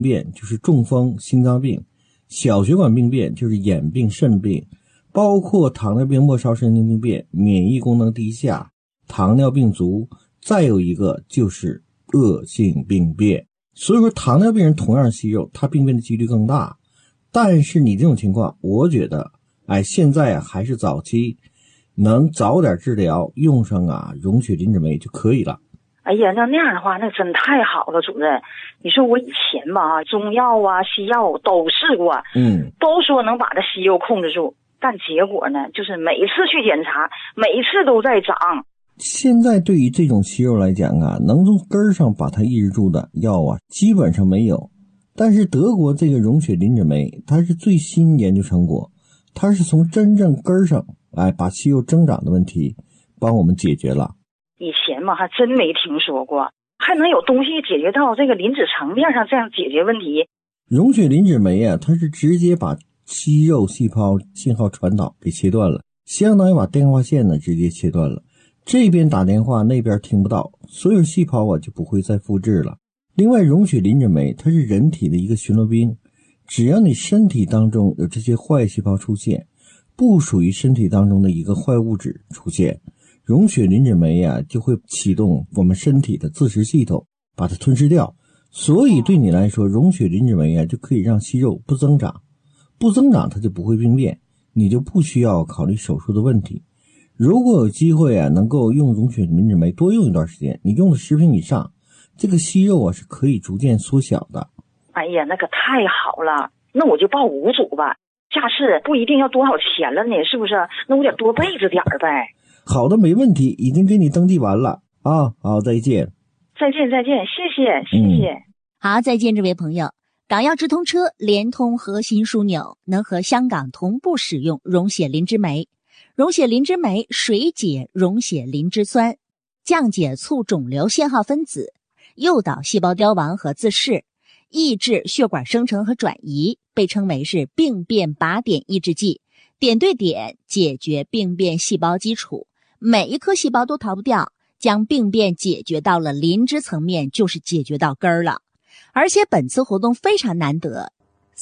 变就是中风、心脏病，小血管病变就是眼病、肾病，包括糖尿病、末梢神经病变、免疫功能低下、糖尿病足，再有一个就是恶性病变。所以说糖尿病人同样是息肉，他病变的几率更大。但是你这种情况，我觉得现在还是早期，能早点治疗，用上溶血磷脂酶就可以了。 哎呀，那样的话那真太好了，主任。你说我以前吧，中药西药都试过，都说能把这息肉控制住，但结果呢，就是每次去检查，每次都在长。 现在对于这种息肉来讲能从根上把它抑制住的药基本上没有。但是德国这个溶血磷脂酶，它是最新研究成果，它是从真正根上把息肉增长的问题帮我们解决了。 以前嘛还真没听说过，还能有东西解决到这个磷脂层面上这样解决问题。 溶血磷脂酶它是直接把息肉细胞信号传导给切断了，相当于把电话线直接切断了，这边打电话那边听不到，所有细胞就不会再复制了。另外溶血磷脂酶它是人体的一个巡逻兵，只要你身体当中有这些坏细胞出现，不属于身体当中的一个坏物质出现，溶血磷脂酶就会启动我们身体的自食系统把它吞噬掉。所以对你来说，溶血磷脂酶就可以让息肉不增长，不增长它就不会病变，你就不需要考虑手术的问题。如果有机会能够用溶血磷脂酶多用一段时间，你用了10瓶以上，这个息肉是可以逐渐缩小的。 哎呀，那个太好了，那我就报5组吧，下次不一定要多少钱了呢，是不是？那我得多备着点呗。 好的，没问题，已经给你登记完了好，再见。 再见，谢谢。 好，再见这位朋友。港药直通车联通核心枢纽，能和香港同步使用溶血磷脂酶。溶血磷脂酶水解溶血磷脂酸，降解促肿瘤信号分子，诱导细胞凋亡和自噬，抑制血管生成和转移，被称为是病变靶点抑制剂，点对点解决病变细胞基础，每一颗细胞都逃不掉，将病变解决到了磷脂层面，就是解决到根儿了。而且本次活动非常难得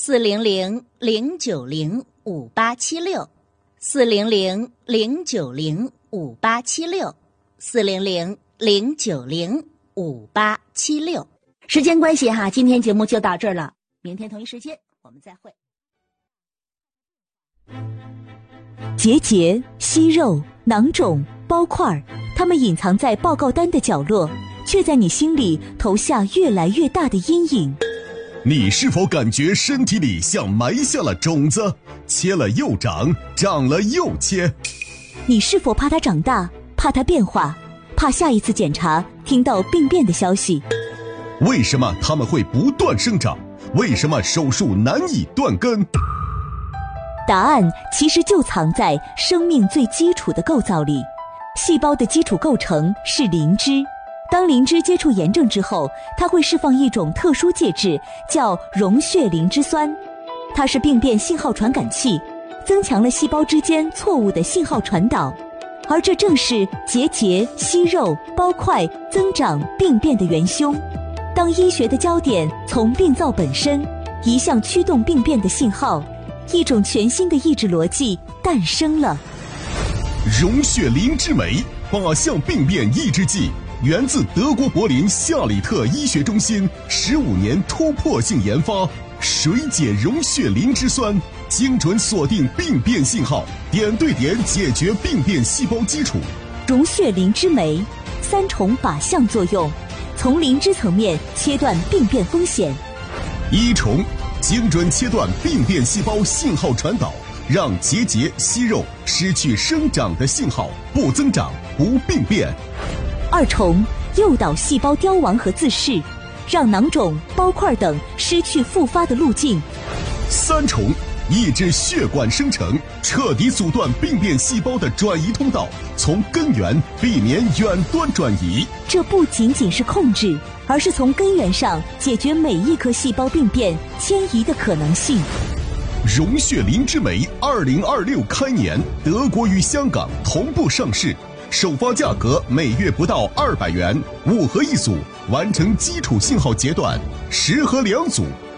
，400-090-5876 400-090-5876 400-090-5876。时间关系今天节目就到这儿了，明天同一时间我们再会。 结节、息肉、囊肿、包块，它们隐藏在报告单的角落，却在你心里投下越来越大的阴影。 你是否感觉身体里像埋下了种子，切了又长，长了又切？ 你是否怕它长大，怕它变化，怕下一次检查听到病变的消息？ 为什么它们会不断生长？为什么手术难以断根？ 答案其实就藏在生命最基础的构造里。细胞的基础构成是磷脂，当磷脂接触炎症之后，它会释放一种特殊介质，叫溶血磷脂酸。它是病变信号传感器，增强了细胞之间错误的信号传导，而这正是结节、息肉、包块、增长、病变的元凶。当医学的焦点从病灶本身移向驱动病变的信号，一种全新的抑制逻辑诞生了。 溶血磷脂酶靶向病变抑制剂，源自德国柏林夏里特医学中心15年突破性研发，水解溶血磷脂酸，精准锁定病变信号，点对点解决病变细胞基础。 溶血磷脂酶3重靶向作用，从磷脂层面切断病变风险。 1重，精准切断病变细胞信号传导，让结节、息肉失去生长的信号，不增长，不病变。 2重，诱导细胞凋亡和自噬，让囊肿、包块等失去复发的路径。 3重，抑制血管生成，彻底阻断病变细胞的转移通道，从根源避免远端转移。 这不仅仅是控制，而是从根源上解决每一颗细胞病变迁移的可能性。 溶血磷脂酶2026开年，德国与香港同步上市， 首发价格每月不到200元，5盒一组，完成基础信号阶段，10盒2组。